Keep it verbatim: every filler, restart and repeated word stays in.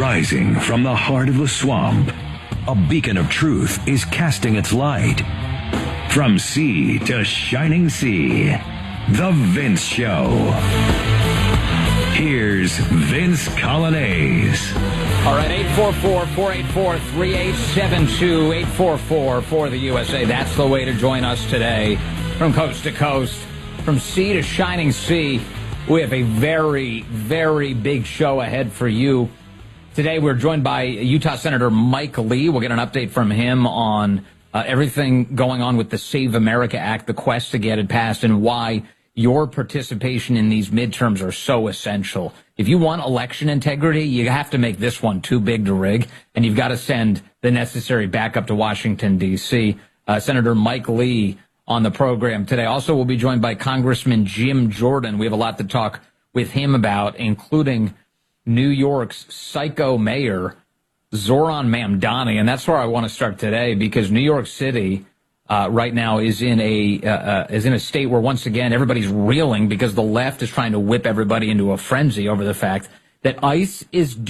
Rising from the heart of the swamp, a beacon of truth is casting its light. From sea to shining sea, The Vince Show. Here's Vince Coglianese. All right, eight four four, four eight four, three eight seven two, eight four four for the U S A. That's the way to join us today. From coast to coast, from sea to shining sea, we have a very, very big show ahead for you. Today we're joined by Utah Senator Mike Lee. We'll get an update from him on uh, everything going on with the Save America Act, the quest to get it passed, and why your participation in these midterms are so essential. If you want election integrity, you have to make this one too big to rig, and you've got to send the necessary backup to Washington, D C. Uh, Senator Mike Lee on the program today. Also, we'll be joined by Congressman Jim Jordan. We have a lot to talk with him about, including New York's psycho mayor, Zohran Mamdani. And that's where I want to start today, because New York City Uh, right now is in a uh, uh, is in a state where, once again, everybody's reeling because the left is trying to whip everybody into a frenzy over the fact that ICE is